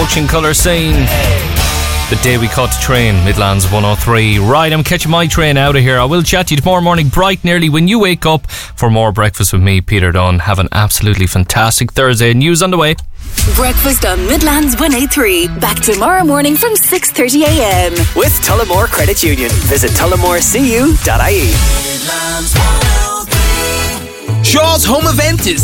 Coaching Colour Scene. The day we caught the train, Midlands 103. Right, I'm catching my train out of here. I will chat to you tomorrow morning bright and early when you wake up for more Breakfast with me, Peter Dunn. Have an absolutely fantastic Thursday. News on the way. Breakfast on Midlands 183. Back tomorrow morning from 6:30 a.m. with Tullamore Credit Union. Visit tullamorecu.ie. Shaw's home event is